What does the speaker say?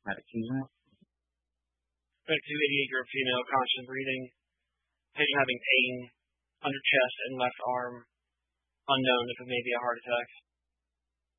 medication. Activity-year-old female, constant breathing. Patient having pain under chest and left arm. Unknown if it may be a heart attack.